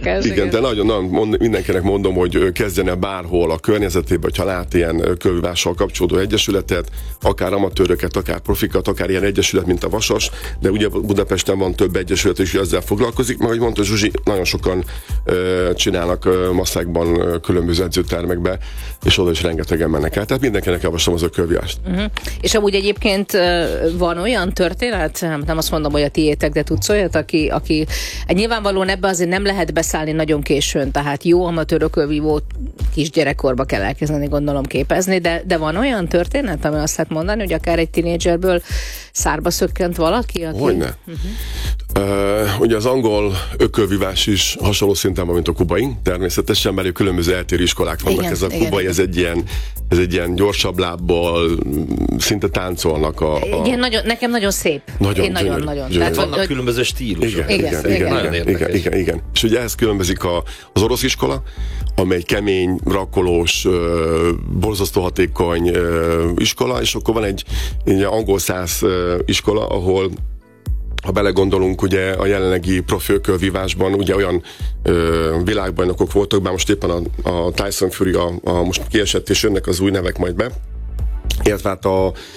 szokás. Igen, de nagyon mindenkinek mondom, hogy kezdjen el bárhol a környezetében, hogyha lát ilyen kővívással kapcsolódó egyesületet, akár amatőröket, akár profikat, akár ilyen egyesület, mint a Vasas, de ugye Budapesten van több egyesület is, hogy ezzel foglalkozik, meg ahogy mondta Zsuzsi, nagyon sokan csinálnak masszákban, különböző edzőtermekbe, és oda is rengetegen mennek el. Tehát mindenkinek javaslom az ökölvívást. És amúgy egyébként van olyan történet, nem azt mondom, hogy a tiétek, de tudsz olyat, aki nyilvánvalóan ebbe azért nem lehet beszállni nagyon későn, tehát jó amatőr ökölvívó kisgyerekkorba kell elkezdeni, gondolom, képezni, de van olyan történet, ami azt lehet mondani, hogy akár egy tinédzserből szárba szökkent valaki? Hogyne. Ugye az angol ökölvívás is hasonló szinten van, mint a kubai, természetesen, mert különböző eltérő iskolák vannak. Igen, ez a kubai, ez egy ilyen gyorsabb lábbal, szinte táncolnak. Igen, nekem nagyon szép. Nagyon. Tehát vannak különböző stílusok. Igen. És ugye ehhez különbözik az orosz iskola, amely kemény, rakkolós, borzasztó hatékony iskola, és akkor van egy angol száz iskola, ahol ha belegondolunk, ugye a jelenlegi profi ökölvívásban ugye olyan világbajnokok voltak, bár most éppen a Tyson Fury most kiesett, és jönnek az új nevek majd be, illetve hát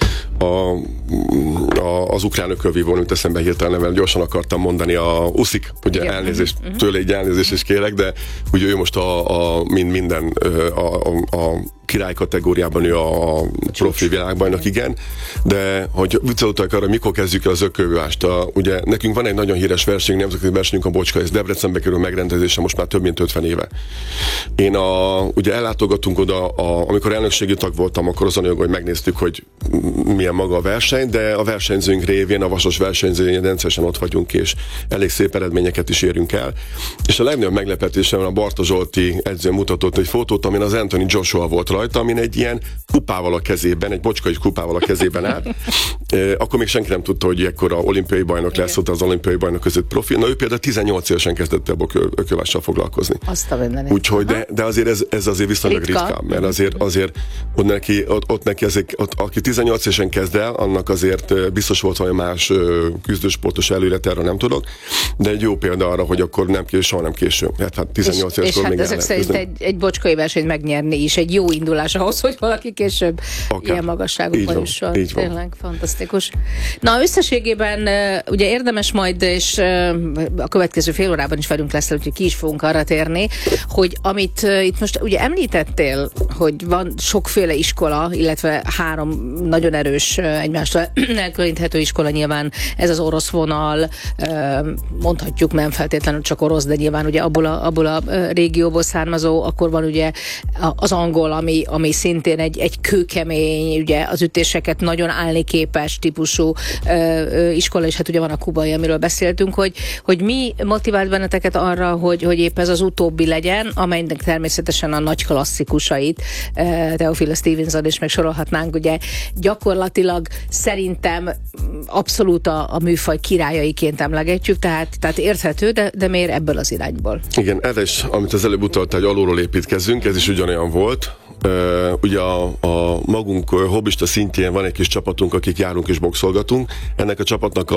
az ukrán ökölvívó, amit eszembe hirtelen nevel, gyorsan akartam mondani, a Usyk, ugye elnézést, tőle egy elnézést is kérek, de ugye ő most minden király kategóriában ő a profi világbajnok, igen, de hogy viccelődtek arra, mikor kezdjük el az ökölvívást. Ugye nekünk van egy nagyon híres verseny, nemzetközi versenyünk, a Bocska, ez Debrecenbe kerül megrendezése most már több mint 50 éve. Én ugye ellátogatunk oda, amikor elnökségi tag voltam, akkor azon hogy megnéztük, hogy milyen maga a verseny, de a versenyzőink révén, a Vasas versenyzőjén rendszeresen ott vagyunk, és elég szép eredményeket is érünk el. És a legnagyobb meglepetésem a Barta Zsolti edző mutatott egy fotót, amin az Anthony Joshua volt rajta, amin egy ilyen kupával a kezében, egy bocskai kupával a kezében állt. Akkor még senki nem tudta, hogy ekkora olimpiai bajnok lesz, ott az olimpiai bajnok között profi. Na ő például 18 évesen kezdett el ökölvívással foglalkozni. Úgyhogy, de azért ez azért viszonylag ritkább, mert azért ott neki aki 18 évesen kezd el, annak azért biztos volt valami más küzdősportos előélet, erről nem tudok, de egy jó példa arra, hogy akkor soha nem késő. Hát 18 évesen még ezek szerint egy bocskai versenyt megnyerni is egy jó indulás ahhoz, hogy valaki később ilyen magasságokban jusson. Tényleg fantasztikus. Na, összességében ugye érdemes majd, és a következő fél órában is velünk lesz, úgyhogy ki is fogunk arra térni, hogy amit itt most ugye említettél, hogy van sokféle iskola, illetve 3 nagyon erős, egymástól elkülöníthető iskola, nyilván ez az orosz vonal, mondhatjuk, nem feltétlenül csak orosz, de nyilván ugye abból a régióból származó, akkor van ugye az angol, ami szintén egy kőkemény, ugye az ütéseket nagyon állni képes típusú iskola, és hát ugye van a kubai, amiről beszéltünk, hogy mi motivált benneteket arra, hogy épp ez az utóbbi legyen, amelynek természetesen a nagy klasszikusait, Theophilus Stevenson és meg sorolhatnánk, ugye gyakorlatilag szerintem abszolút a műfaj királyaiként emlegetjük, tehát érthető, de miért ebből az irányból? Igen, ez is, amit az előbb utalta, hogy alulról építkezzünk, ez is ugyanolyan volt. Ugye a magunk hobbista szintjén van egy kis csapatunk, akik járunk és boxolgatunk. Ennek a csapatnak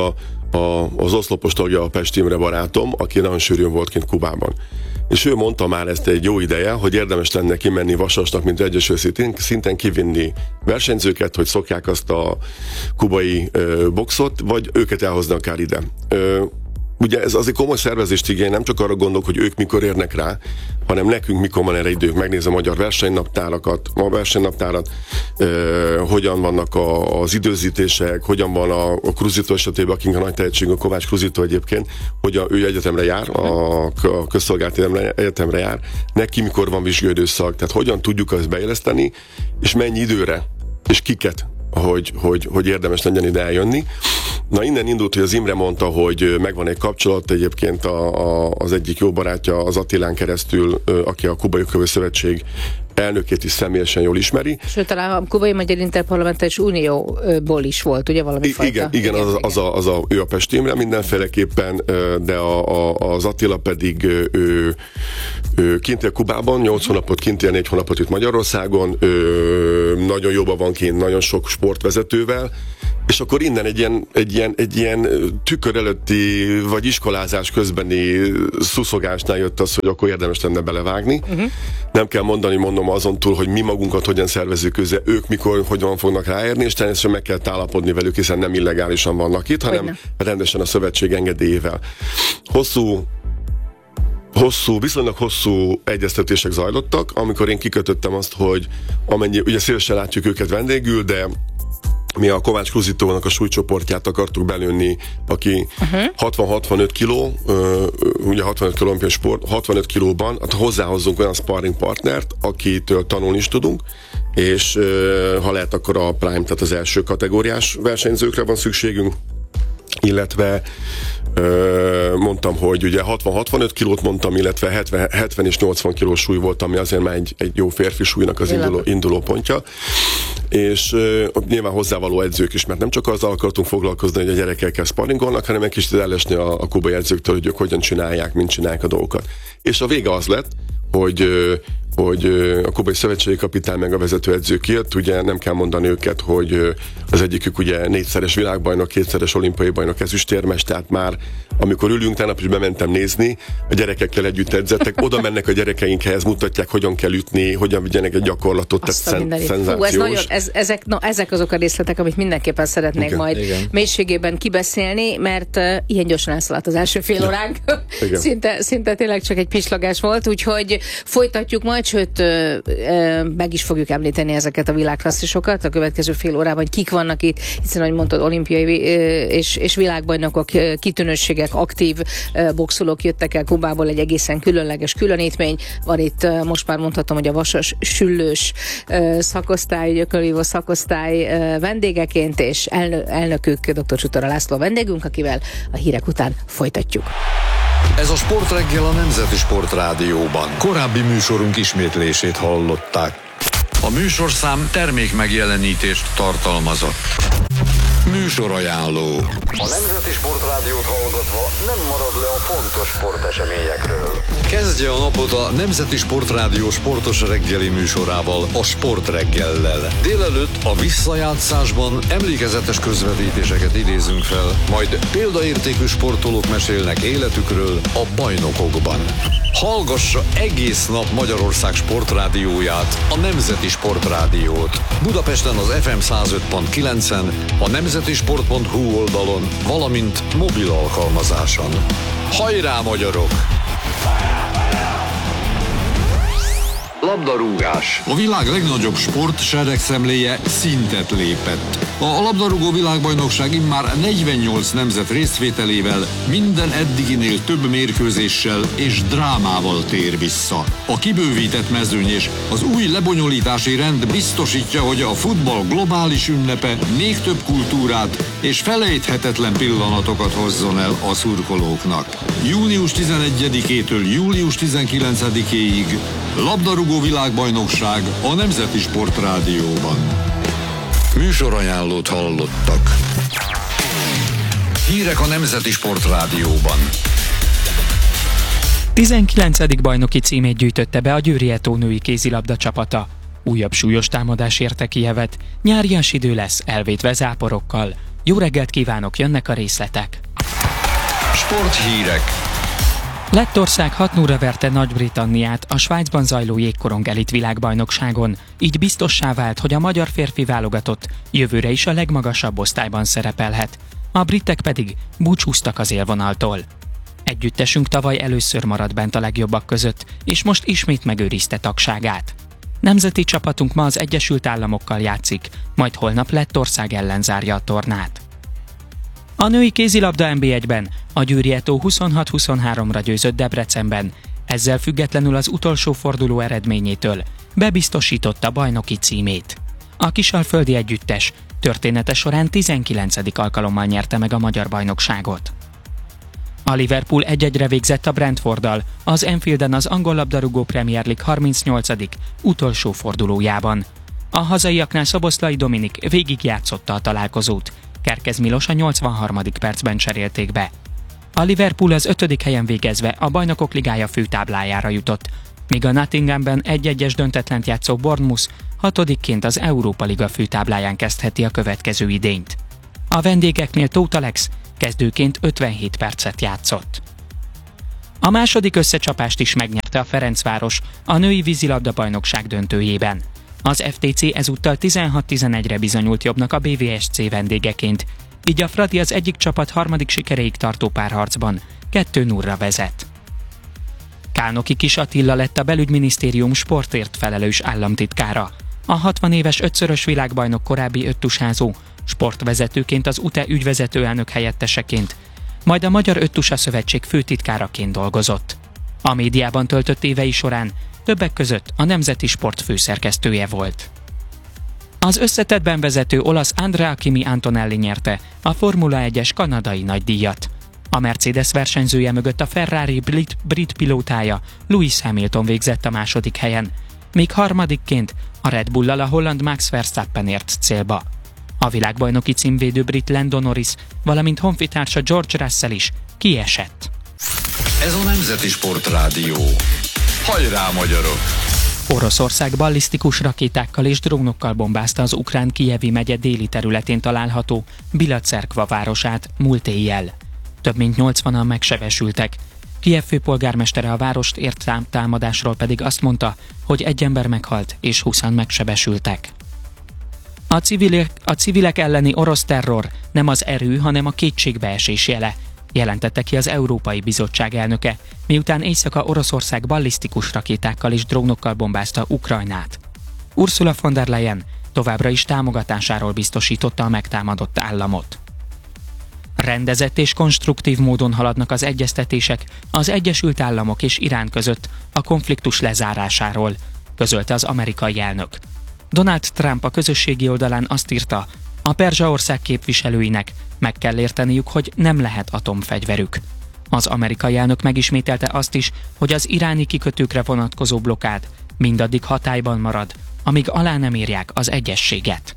az oszlopos tagja a Pest Imre barátom, aki nagyon sűrűn volt kint Kubában. És ő mondta már ezt egy jó ideje, hogy érdemes lenne kimenni Vasasnak, mint egyesült szinten kivinni versenyzőket, hogy szokják azt a kubai boxot, vagy őket elhozni akár ide. Ugye ez azért komoly szervezést igény, nem csak arra gondolok, hogy ők mikor érnek rá, hanem nekünk mikor van erre idők. Megnézem a magyar versenynaptárat, hogyan vannak az időzítések, hogyan van a Kruzitó esetében, akink a nagy tehetségünk, a Kovács Kruzitó egyébként, hogy ő egyetemre jár, a közszolgálati egyetemre jár, neki mikor van vizsgaidőszak, tehát hogyan tudjuk ezt beéleszteni, és mennyi időre, és kiket, hogy érdemes legyen ide eljönni. Na, innen indult, hogy az Imre mondta, hogy megvan egy kapcsolat, egyébként az egyik jó barátja az Attilán keresztül, aki a Kubai Ökölvívó Szövetség elnökét is személyesen jól ismeri. Sőt, talán a Kubai Magyar Interparlamentáris Unióból is volt, ugye valami fajta? Igen, ő a Pest Imre mindenféleképpen, de az Attila pedig ő kint él Kubában, 8 hónapot kint él, 4 hónapot itt Magyarországon, nagyon jóban van kint, nagyon sok sportvezetővel, És akkor innen egy ilyen tükör előtti, vagy iskolázás közbeni szuszogásnál jött az, hogy akkor érdemes lenne belevágni. Nem kell mondom azon túl, hogy mi magunkat hogyan szervezzük közé, ők mikor, hogyan fognak ráérni, és természetesen meg kell állapodni velük, hiszen nem illegálisan vannak itt, hanem rendesen a szövetség engedélyével. Viszonylag hosszú egyeztetések zajlottak, amikor én kikötöttem azt, hogy ugye szívesen látjuk őket vendégül, de mi a Kovács Kruzzitónak a súlycsoportját akartuk belőni, aki 60-65 kiló, ugye 65 kiló olimpiai sport, 65 kilóban, hát hozzáhozzunk olyan sparring partnert, akitől tanulni is tudunk, és ha lehet, akkor a Prime, tehát az első kategóriás versenyzőkre van szükségünk, illetve mondtam, hogy ugye 60-65 kilót mondtam, illetve 70 és 80 kilós súly volt, ami azért már egy jó férfi súlynak az induló pontja. És nyilván hozzávaló edzők is, mert nem csak azzal akartunk foglalkozni, hogy a gyerekekkel sparringolnak, hanem egy kicsit ellesni a kubai edzőktől, hogy ők hogyan csinálják, mint csinálják a dolgokat. És a vége az lett, hogy a kubai szövetségi kapitány meg a vezetőedző kijött, ugye nem kell mondani őket, hogy az egyikük ugye 4-szeres világbajnok, 2-szeres olimpiai bajnok, ezüstérmes, tehát már amikor ülünk, tegnap is bementem nézni, a gyerekekkel együtt edzettek, oda mennek a gyerekeinkhez, mutatják, hogyan kell ütni, hogyan vigyenek egy gyakorlatot, tehát szenzációs. Ezek azok a részletek, amit mindenképpen szeretnék majd mélységében kibeszélni, mert ilyen gyorsan elszaladt az első fél óránk. Szinte tényleg csak egy pislogás volt, úgyhogy folytatjuk majd, sőt meg is fogjuk említeni ezeket a világklasszisokat a következő fél órában, hogy kik vannak itt, hiszen, ahogy mondtad, olimpiai és világbajnokok, kitűnőségek, aktív boxolók jöttek el Kubából, egy egészen különleges különítmény. Van itt, most már mondhatom, hogy a vasas süllős szakosztály, gyökölvívó szakosztály vendégeként, és elnökük dr. Csutora László vendégünk, akivel a hírek után folytatjuk. Ez a Sportreggel a Nemzeti Sportrádióban. Korábbi műsorunk ismétlését hallották. A műsorszám termék megjelenítést tartalmazott. Műsorajánló. A Nemzeti Sportrádiót hallgatva nem marad le a fontos sporteseményekről. Kezdje a napot a Nemzeti Sportrádió sportos reggeli műsorával, a Sportreggellel. Délelőtt a visszajátszásban emlékezetes közvetítéseket idézünk fel, majd példaértékű sportolók mesélnek életükről a bajnokokban. Hallgassa egész nap Magyarország sportrádióját, a Nemzeti Sportrádiót. Budapesten az FM 105.9-en, a nemzetisport.hu oldalon, valamint mobil alkalmazáson. Hajrá, magyarok! Labdarúgás. A világ legnagyobb sport seregszemléje szintet lépett. A labdarúgó világbajnokság immár 48 nemzet résztvételével, minden eddiginél több mérkőzéssel és drámával tér vissza. A kibővített mezőny és az új lebonyolítási rend biztosítja, hogy a futball globális ünnepe még több kultúrát és felejthetetlen pillanatokat hozzon el a szurkolóknak. Június 11-től július 19-éig labdarúgó világbajnokság a Nemzeti Sportrádióban. Műsorajánlót hallottak. Hírek a Nemzeti Sportrádióban. 19. bajnoki címét gyűjtötte be a Győri Eto női kézilabda csapata. Újabb súlyos támadás érte Kijevet, nyárias idő lesz, elvétve záporokkal. Jó reggelt kívánok, jönnek a részletek. Sporthírek. Lettország 6-0-ra verte Nagy-Britanniát a Svájcban zajló jégkorong elit világbajnokságon, így biztossá vált, hogy a magyar férfi válogatott jövőre is a legmagasabb osztályban szerepelhet. A britek pedig búcsúztak az élvonaltól. Együttesünk tavaly először maradt bent a legjobbak között, és most ismét megőrizte tagságát. Nemzeti csapatunk ma az Egyesült Államokkal játszik, majd holnap Lettország ellen zárja a tornát. A női kézilabda NB1-ben a Győri Eto 26-23-ra győzött Debrecenben, ezzel függetlenül az utolsó forduló eredményétől bebiztosította bajnoki címét. A kisalföldi együttes története során 19. alkalommal nyerte meg a magyar bajnokságot. A Liverpool 1-1-re végzett a Brentforddal, az Anfielden az angol labdarúgó Premier League 38. utolsó fordulójában. A hazaiaknál Szoboszlai Dominik végigjátszotta a találkozót, Kerkez Milos a 83. percben cserélték be. A Liverpool az 5. helyen végezve a Bajnokok Ligája főtáblájára jutott, míg a Nottinghamben 1-1-es döntetlent játszó Bournemouth 6-ként az Európa Liga főtábláján kezdheti a következő idényt. A vendégeknél Tóth Alex kezdőként 57 percet játszott. A második összecsapást is megnyerte a Ferencváros a női vízilabda-bajnokság döntőjében. Az FTC ezúttal 16-11-re bizonyult jobbnak a BVSC vendégeként, így a Fradi az egyik csapat harmadik sikeréig tartó párharcban 2-0-ra vezet. Kálnoki Kis Attila lett a belügyminisztérium sportért felelős államtitkára. A 60 éves ötszörös világbajnok korábbi öttusázó, sportvezetőként az UTE ügyvezető elnök helyetteseként, majd a Magyar Öttusa Szövetség főtitkáraként dolgozott. A médiában töltött évei során többek között a Nemzeti Sport főszerkesztője volt. Az összetettben vezető olasz Andrea Kimi Antonelli nyerte a Formula 1-es kanadai nagydíjat. A Mercedes versenyzője mögött a Ferrari brit pilótája Lewis Hamilton végzett a második helyen, míg harmadikként a Red Bull-lal a holland Max Verstappen ért célba. A világbajnoki címvédő brit Lando Norris, valamint honfitársa George Russell is kiesett. Ez a Nemzeti Sport Rádió. Hajrá, magyarok! Oroszország ballisztikus rakétákkal és drónokkal bombázta az ukrán Kijevi megye déli területén található Bilacerkva városát múlt éjjel. Több mint 80-an megsebesültek. Kijev főpolgármestere a várost ért támadásról pedig azt mondta, hogy egy ember meghalt és 20-an megsebesültek. A civilek elleni orosz terror nem az erő, hanem a kétségbeesés jele, jelentette ki az Európai Bizottság elnöke, miután éjszaka Oroszország ballisztikus rakétákkal és drónokkal bombázta Ukrajnát. Ursula von der Leyen továbbra is támogatásáról biztosította a megtámadott államot. Rendezett és konstruktív módon haladnak az egyeztetések az Egyesült Államok és Irán között a konfliktus lezárásáról, közölte az amerikai elnök. Donald Trump a közösségi oldalán azt írta, a Perzsa-ország képviselőinek meg kell érteniük, hogy nem lehet atomfegyverük. Az amerikai elnök megismételte azt is, hogy az iráni kikötőkre vonatkozó blokkád mindaddig hatályban marad, amíg alá nem írják az egyezséget.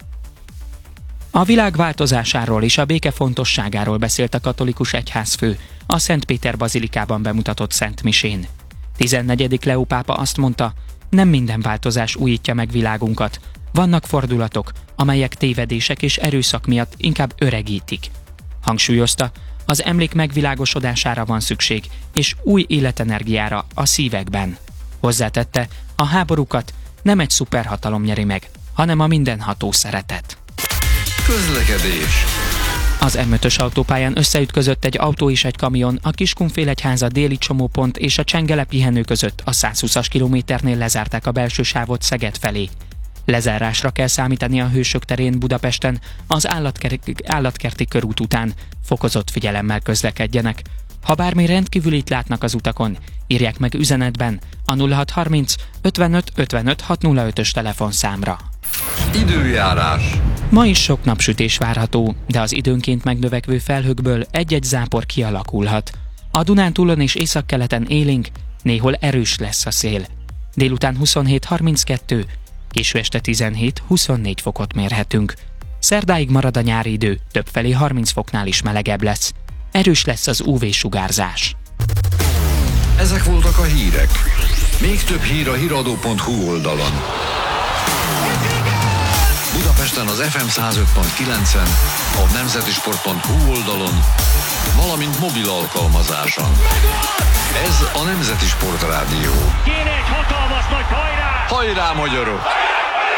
A világ változásáról és a béke fontosságáról beszélt a katolikus egyházfő a Szent Péter bazilikában bemutatott Szent Misén. 14. Leó pápa azt mondta, nem minden változás újítja meg világunkat. Vannak fordulatok, amelyek tévedések és erőszak miatt inkább öregítik. Hangsúlyozta, az emlék megvilágosodására van szükség, és új életenergiára a szívekben. Hozzátette, a háborúkat nem egy szuperhatalom nyeri meg, hanem a mindenható szeretet. Közlekedés. Az M5-ös autópályán összeütközött egy autó és egy kamion a Kiskunfélegyháza déli csomópont és a Csengele pihenő között a 120-as kilométernél lezárták a belső sávot Szeged felé. Lezárásra kell számítani a Hősök terén Budapesten az állatkerti körút után, fokozott figyelemmel közlekedjenek. Ha bármi rendkívülit látnak az utakon, írják meg üzenetben a 0630 55 55 605-ös telefonszámra. Időjárás. Ma is sok napsütés várható, de az időnként megnövekvő felhőkből egy-egy zápor kialakulhat. A Dunántúlon és északkeleten élénk, néhol erős lesz a szél. Délután 27-32, késő este 17-24 fokot mérhetünk. Szerdáig marad a nyári idő, többfelé 30 foknál is melegebb lesz. Erős lesz az UV-sugárzás. Ezek voltak a hírek. Még több hír a hiradó.hu oldalon. Budapesten az FM 105.9-en, a nemzetisport.hu oldalon, valamint mobil alkalmazáson. Ez a Nemzeti Sport Rádió. Kéne egy hatalmas nagy hajrá! Hajrá, magyarok!